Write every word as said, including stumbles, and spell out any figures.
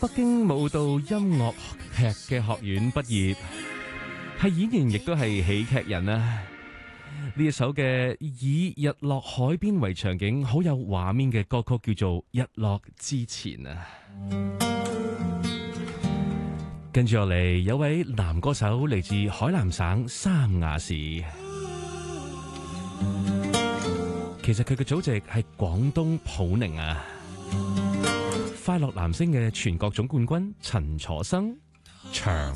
北京舞蹈音樂劇嘅學院畢業，係演員亦都係喜劇人啊！呢一首嘅以日落海邊為場景，好有畫面嘅歌曲叫做《日落之前》啊！跟住落嚟，有位男歌手嚟自海南省三亞市，其實佢嘅祖籍係廣東普寧啊！快樂男聲嘅全國總冠軍陳楚生唱。